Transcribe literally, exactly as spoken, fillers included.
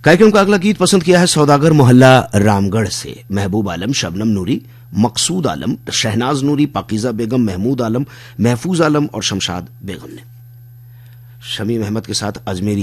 कार्यक्रम का अगला गीत पसंद किया है सौदागर मोहल्ला रामगढ़ से महबूब आलम, शबनम नूरी, मकसूद आलम, शहनाज नूरी, पाकिजा बेगम, महमूद आलम, महफूज आलम और शमशाद बेगम ने। शमीम अहमद के साथ अजमेरी